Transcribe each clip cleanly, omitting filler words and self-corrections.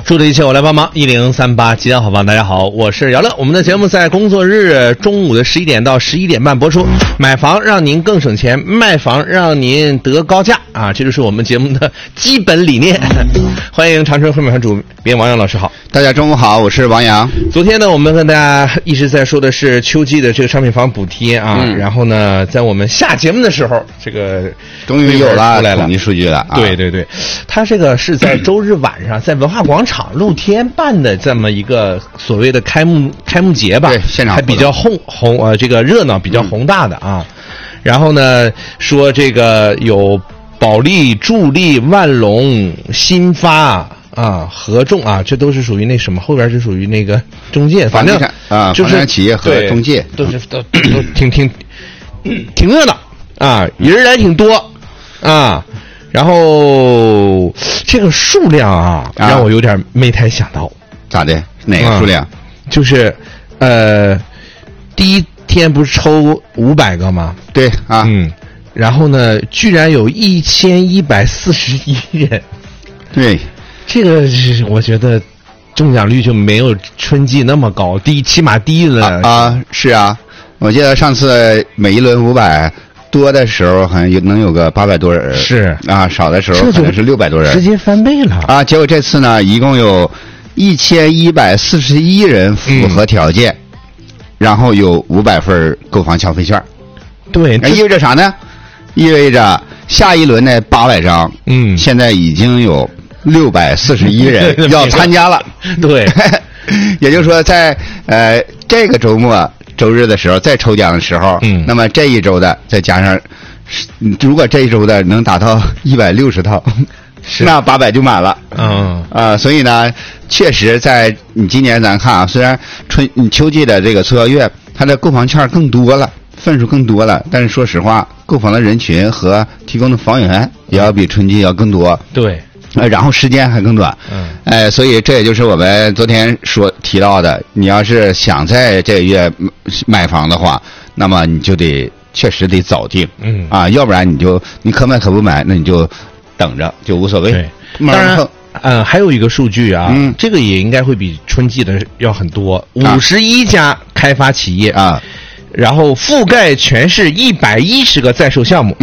住的一切我来帮忙，1038吉祥好房，大家好，我是姚乐。我们的节目在工作日中午的11点到11点半播出。买房让您更省钱，卖房让您得高价啊！这就是我们节目的基本理念。欢迎长春汇买房主编王阳老师好。 大家中午好，我是王阳。 昨天呢，我们跟大家一直在说的是秋季的这个商品房补贴啊，然后呢，在我们下节目的时候，这个终于有了统计数据了。 对对对，他这个是在周日晚上在文化广场露天办的这么一个所谓的开幕节吧， 对，现场还比较这个热闹，比较宏大的啊。然后呢，说这个有保利、助力、万隆、新发啊、合众啊，这都是属于那什么，后边是属于那个中介，反正啊， 就是房产企业和中介都挺热闹啊，人来挺多啊。然后这个数量啊，让我有点没太想到。 咋的？哪个数量？ 就是第一天不是抽500个吗？ 对啊， 然后呢，居然有1141人。 对， 这个是我觉得中奖率就没有春季那么高，起码第一轮啊，是啊，我记得上次每一轮500。多的时候好像能有个800多人， 是啊，少的时候可能是600多人， 直接翻倍了啊！结果这次呢，一共有1141人符合条件，然后有500份购房消费券。 对， 意味着啥呢？意味着下一轮的800张，现在已经有641人要参加了。 对， 也就是说在这个周末。周日的时候再抽奖的时候，那么这一周的再加上，如果这一周的能达到160套，那800就满了。所以呢，确实在你今年咱看啊，虽然秋季的这个促销月，它的购房券更多了，份数更多了，但是说实话，购房的人群和提供的房源也要比春季要更多。 对。 然后时间还更短，所以这也就是我们昨天提到的，你要是想在这个月买房的话，那么你就确实得早定，要不然你可买可不买，那你就等着就无所谓。 对，当然，还有一个数据啊，这个也应该会比春季的要很多，51家开发企业啊，然后覆盖全市110个在售项目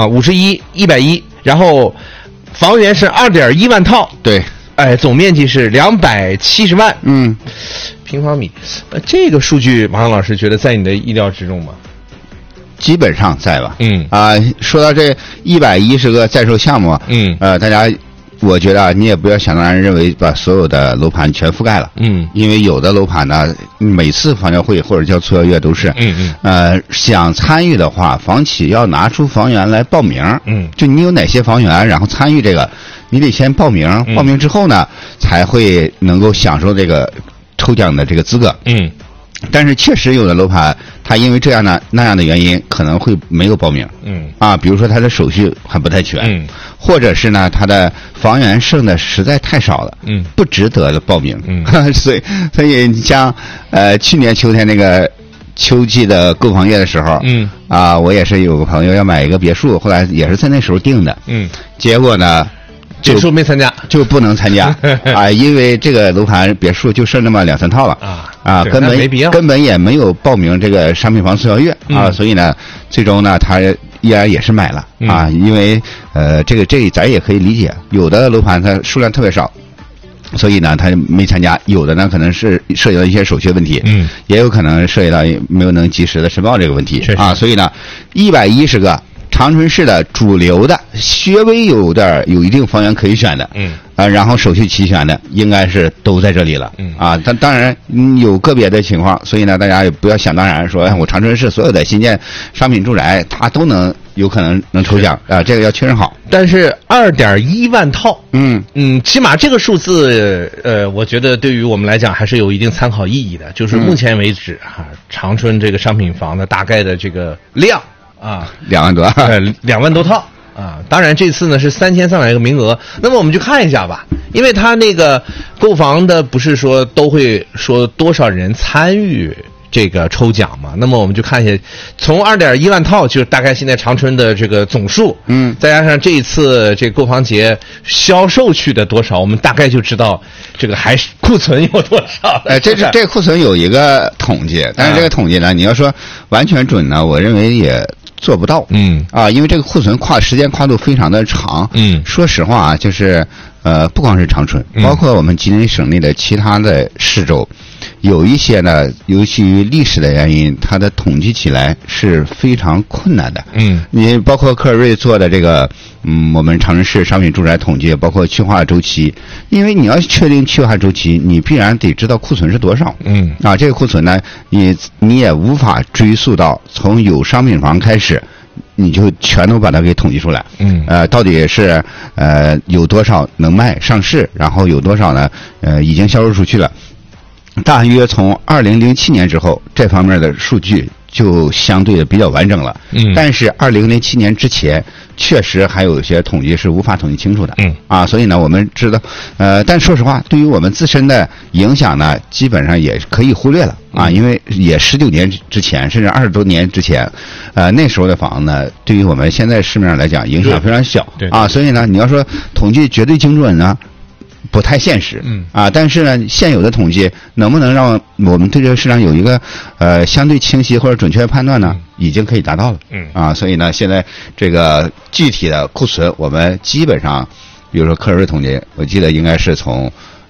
，51，然后。房源是2.1万套， 对， 总面积是270万，平方米。这个数据，王老师觉得在你的意料之中吗？ 基本上在吧。说到这110个在售项目，大家，我觉得你也不要想当然认为把所有的楼盘全覆盖了，因为有的楼盘呢，每次房交会或者叫促销月都是，想参与的话，房企要拿出房源来报名，就你有哪些房源，然后参与这个，你得先报名，报名之后呢，才会能够享受这个抽奖的这个资格，但是确实有的楼盘，它因为这样的那样的原因，可能会没有报名，比如说它的手续还不太全，或者是呢，它的房源剩的实在太少了，不值得报名，所以你像去年秋天那个秋季的购房月的时候，我也是有个朋友要买一个别墅，后来也是在那时候定的，结果呢。 别墅没参加， 就不能参加因为这个楼盘别墅就剩那么2-3套了根本也没有报名这个商品房促销月所以呢，最终呢他依然也是买了因为这咱也可以理解，有的楼盘它数量特别少。所以呢，他没参加，有的呢可能是涉及到一些手续问题，也有可能涉及到没有能及时的申报这个问题所以呢，110个。长春市的主流的稍微有一定房源可以选的，然后手续齐全的，应该是都在这里了，但当然有个别的情况，所以呢，大家也不要想当然说，我长春市所有的新建商品住宅，它都有可能抽奖这个要确认好。 但是2.1万套，起码这个数字，我觉得对于我们来讲还是有一定参考意义的。就是目前为止长春这个商品房的大概的这个量。 2万多 ，2万多套当然这次呢是3300个名额，那么我们就看一下吧，因为他那个购房的不是说都会说多少人参与这个抽奖嘛。那么我们就看一下，从2.1万套，就是大概现在长春的这个总数，再加上这一次这个购房节销售去的多少，我们大概就知道这个还是库存有多少。 这个库存有一个统计，但是这个统计呢，你要说完全准呢，我认为也做不到。因为这个库存时间跨度非常的长。说实话啊，就是不光是长春，包括我们吉林省内的其他的市州，有一些呢，尤其于历史的原因，它的统计起来是非常困难的。你包括科尔瑞做的这个，我们长春市商品住宅统计，包括去化周期，因为你要确定去化周期，你必然得知道库存是多少。这个库存呢，你也无法追溯到从有商品房开始。你就全都把它给统计出来。到底是有多少能卖上市，然后有多少呢已经销售出去了。大约从2007年之后，这方面的数据就相对的比较完整了。但是2007年之前确实还有一些统计是无法统计清楚的。所以呢，我们知道但说实话，对于我们自身的影响呢，基本上也可以忽略了。因为也19年之前，甚至20多年之前，那时候的房子呢，对于我们现在市面上来讲，影响非常小。所以呢，你要说统计绝对精准呢，不太现实。但是呢，现有的统计能不能让我们对这个市场有一个相对清晰或者准确的判断呢？已经可以达到了。所以呢，现在这个具体的库存，我们基本上，比如说科尔瑞统计，我记得应该是从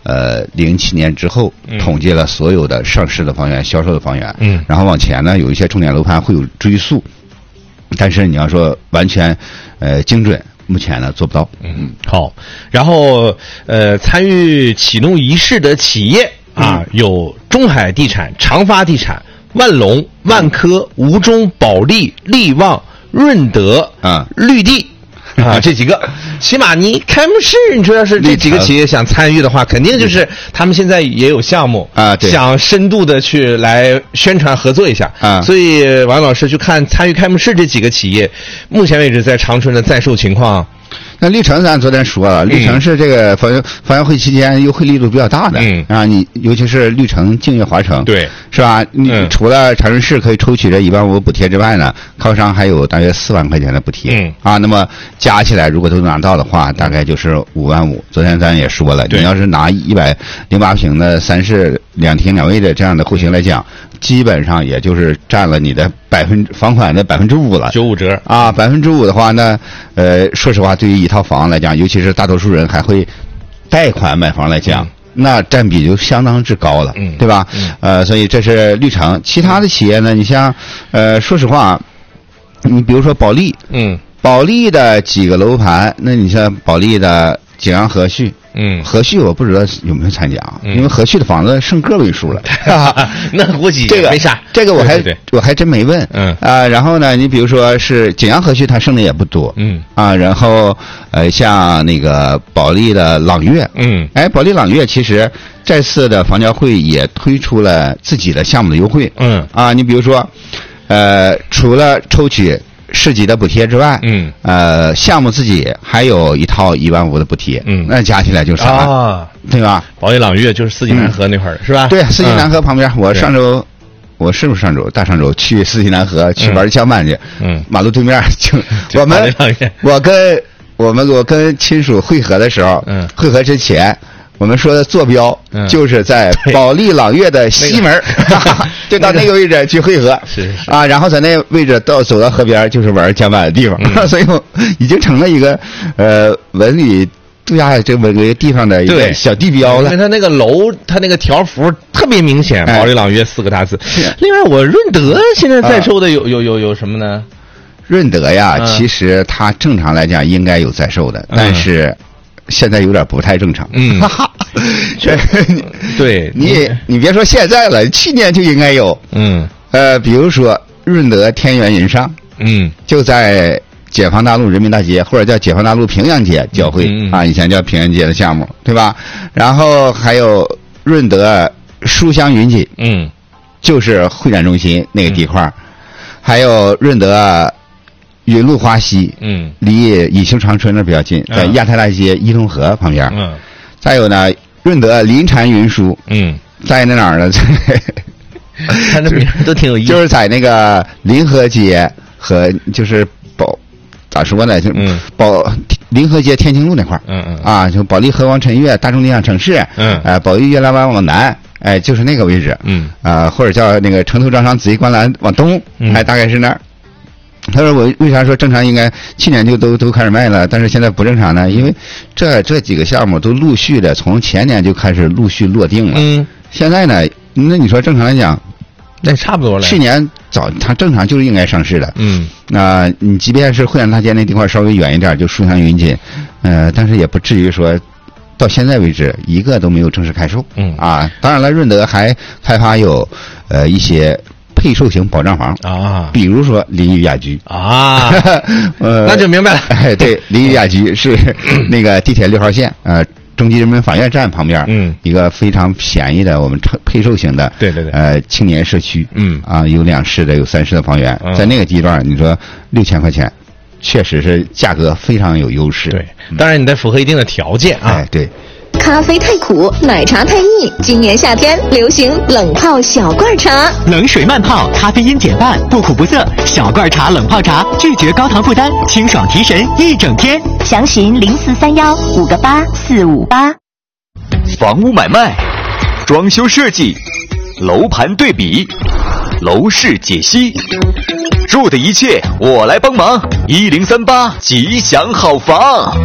07年之后统计了所有的上市的房源、销售的房源。然后往前呢，有一些重点楼盘会有追溯，但是你要说完全精准，目前呢做不到。 好。然后参与启动仪式的企业有中海地产、长发地产、万隆、万科、吴中、保利、利旺、润德绿地。这几个，起码你开幕式，你说要是这几个企业想参与的话，肯定就是他们现在也有项目想深度的去来宣传合作一下所以王老师去看参与开幕式这几个企业，目前为止在长春的在售情况。 那绿城咱昨天说了，绿城是这个房源会期间优惠力度比较大的。你尤其是绿城、净月、华城， 对， 是吧？你除了长春市可以抽取这15000补贴之外呢，靠商还有大约4万块钱的补贴。那么加起来如果都拿到的话，大概就是55000。昨天咱也说了，你要是拿108平的3室2厅2卫的这样的户型来讲，基本上也就是占了你的房款的5%了 ，95折 5%的话呢，说实话，对于一套房来讲，尤其是大多数人还会贷款买房来讲，那占比就相当之高了，对吧？所以这是绿城。其他的企业呢，你像说实话，你比如说保利，保利的几个楼盘，那你像保利的景阳和煦。和煦我不知道有没有参加，因为和煦的房子剩个位数了。 那估计这个没啥， 这个我还真没问。然后呢，你比如说是景阳和煦，它剩的也不多。然后像那个保利的朗悦，保利朗悦其实这次的房交会也推出了自己的项目的优惠。你比如说，除了抽取市级的补贴之外，项目自己还有一套15000的补贴，那加起来就3万，对吧？ 保利朗悦就是四季南河那块儿，是吧？ 对，四季南河旁边，我是不是大上周去四季南河去玩江畔去，马路对面就我跟亲属会合的时候，会合之前。我们说的坐标就是在保利朗悦的西门，就到那个位置去汇合。然后在那位置走到河边就是玩江板的地方，所以已经成了一个文旅度假这么个地方的一个小地标了。 因为它那个楼，它那个条幅特别明显，保利朗悦4个大字。另外，我润德现在在售的有什么呢？ 润德呀，其实它正常来讲应该有在售的，但是。现在有点不太正常。 对， 你别说现在了，去年就应该有。比如说润德天元云上，就在解放大路人民大街或者叫解放大路平阳街交汇以前叫平阳街的项目，对吧？然后还有润德书香云锦，就是会展中心那个地块，还有润德。云路花溪，离隐修长春那比较近，在亚太大街伊通河旁边。再有呢，润德林禅云书，在那哪儿呢？ 看这名都挺有意思。 就是在那个临河街和就是咋说呢？就临河街天清路那块儿，就保利和王晨悦大众理想城市，保利悦来湾往南，就是那个位置，或者叫那个城头招商紫金观澜往东，大概是那儿。他说我为啥说正常应该去年就都开始卖了，但是现在不正常呢？因为这几个项目都陆续的从前年就开始陆续落定了，现在呢，那你说正常来讲， 那差不多了。 去年它正常就是应该上市的，你即便是会展大街那地块稍微远一点，就书香云锦，但是也不至于说到现在为止一个都没有正式开售，当然了，润德还开发有一些配售型保障房比如说林雨雅居那就明白了。 对，林雨雅居是那个地铁6号线中级人民法院站旁边，一个非常便宜的我们配售型的， 对， 青年社区，有2室的，有3室的房源，在那个地段，你说6000块钱，确实是价格非常有优势。 对，当然你得符合一定的条件对。 咖啡太苦，奶茶太腻，今年夏天流行冷泡小罐茶， 冷水慢泡，咖啡因减半，不苦不涩。小罐茶冷泡茶，拒绝高糖负担，清爽提神一整天。 详询0431-58458。 房屋买卖、装修设计、楼盘对比、楼市解析，住的一切我来帮忙。1038吉祥好房。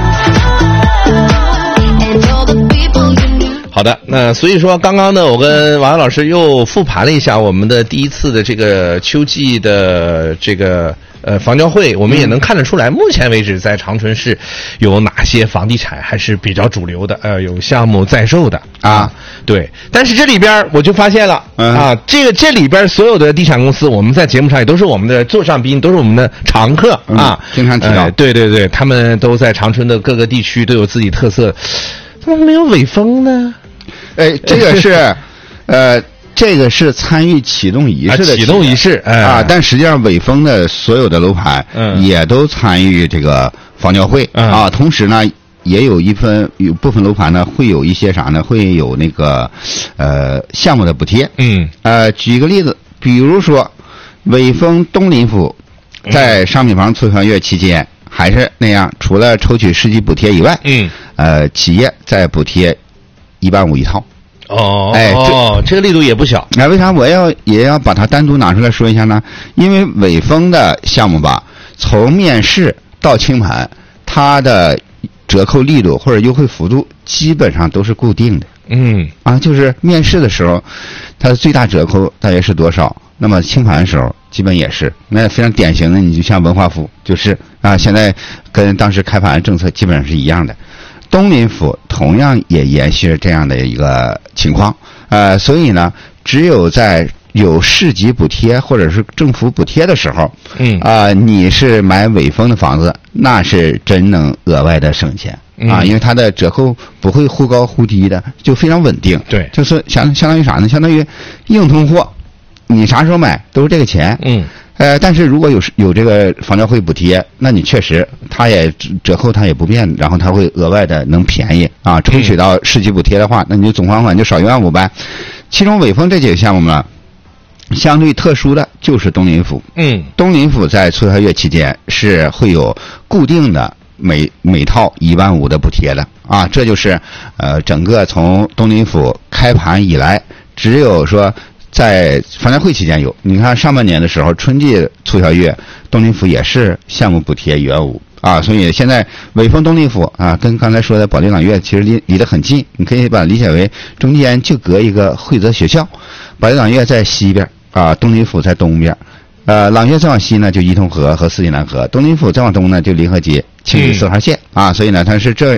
好的，那所以说刚刚呢，我跟王老师又复盘了一下我们的第一次的这个秋季的这个房交会，我们也能看得出来，目前为止在长春市有哪些房地产还是比较主流的，有项目在售的对。但是这里边我就发现了这里边所有的地产公司，我们在节目上也都是我们的座上宾，都是我们的常客经常提到。 对，他们都在长春的各个地区都有自己特色，怎么没有伟丰呢？ 这个是这个是参与启动仪式的启动仪式但实际上伟丰的所有的楼盘也都参与这个房交会同时呢也有部分楼盘呢会有一些啥呢，会有那个项目的补贴举一个例子，比如说伟丰东林府在商品房促销月期间还是那样，除了抽取市级补贴以外企业再补贴15000一套。 这个力度也不小。 为啥我也要把它单独拿出来说一下呢？因为伟丰的项目吧，从面试到清盘，它的折扣力度或者优惠幅度基本上都是固定的。就是面试的时候，它的最大折扣大约是多少？那么清盘的时候基本也是。那非常典型的，你就像文化府，就是现在跟当时开盘政策基本上是一样的。东林府同样也延续了这样的一个情况，所以呢，只有在有市级补贴或者是政府补贴的时候，你是买伟丰的房子，那是真能额外的省钱因为它的折扣不会忽高忽低的，就非常稳定。 对， 就是相当于啥呢？相当于硬通货，你啥时候买都是这个钱。但是如果有这个房交会补贴，那你确实它也折扣它也不变，然后它会额外的能便宜抽取到市级补贴的话，那你就总还款就少15000。其中伟丰这几个项目呢，相对特殊的就是东林府。东林府在促销月期间是会有固定的每套15000的补贴的这就是整个从东林府开盘以来，只有说在房交会期间有，你看上半年的时候，春季促销月，东林府也是项目补贴15000所以现在伟丰东林府跟刚才说的保利朗悦其实离得很近，你可以把它理解为中间就隔一个惠泽学校，保利朗悦在西边东林府在东边，朗悦再往西呢就伊通河和四季南河，东林府再往东呢就临河街青旅4号线所以呢它是这